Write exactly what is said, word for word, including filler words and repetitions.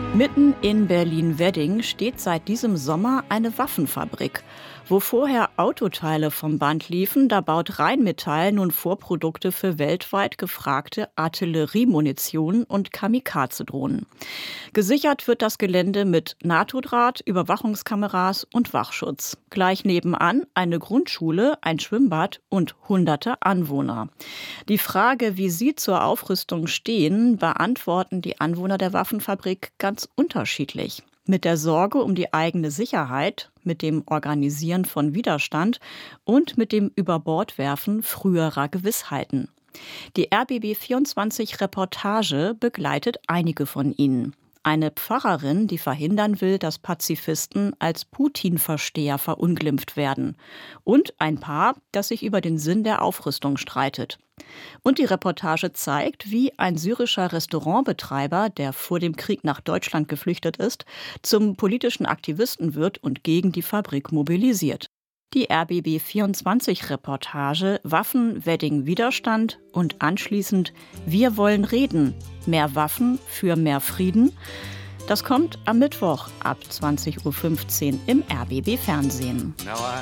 Mitten in Berlin-Wedding steht seit diesem Sommer eine Waffenfabrik. Wo vorher Autoteile vom Band liefen, da baut Rheinmetall nun Vorprodukte für weltweit gefragte Artilleriemunition und Kamikaze-Drohnen. Gesichert wird das Gelände mit NATO-Draht, Überwachungskameras und Wachschutz. Gleich nebenan eine Grundschule, ein Schwimmbad und hunderte Anwohner. Die Frage, wie sie zur Aufrüstung stehen, beantworten die Anwohner der Waffenfabrik ganz unterschiedlich. Mit der Sorge um die eigene Sicherheit, mit dem Organisieren von Widerstand und mit dem Überbordwerfen früherer Gewissheiten. Die R B B vierundzwanzig Reportage begleitet einige von ihnen. Eine Pfarrerin, die verhindern will, dass Pazifisten als Putin-Versteher verunglimpft werden. Und ein Paar, das sich über den Sinn der Aufrüstung streitet. Und die Reportage zeigt, wie ein syrischer Restaurantbetreiber, der vor dem Krieg nach Deutschland geflüchtet ist, zum politischen Aktivisten wird und gegen die Fabrik mobilisiert. Die R B B vierundzwanzig Reportage Waffen, Wedding, Widerstand und anschließend Wir wollen reden. Mehr Waffen für mehr Frieden. Das kommt am Mittwoch ab zwanzig Uhr fünfzehn im R B B Fernsehen.